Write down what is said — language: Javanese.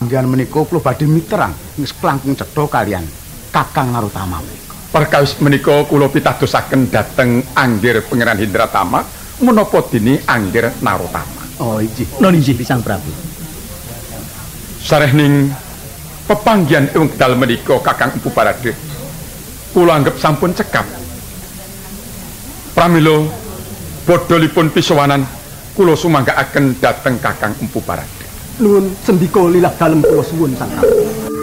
Panggihan menika kula badhe miterang langkung cetha kalian Kakang Narutama menika. Perkawis menika kula pitadosaken dhateng Anggir Pangeran Hindratama menapa dene Anggir Narutama. Oh inggih. Nun inggih Sang Prabu. Sarehning pepanggihan ing wekdal menika Kakang Empu Barade kula anggep sampun cekap. Pramila bodholipun pisowanan kula sumanggaaken dhateng Kakang Empu Barade. Nuwun sendika lilah dalem kula suwun Sang Prabu.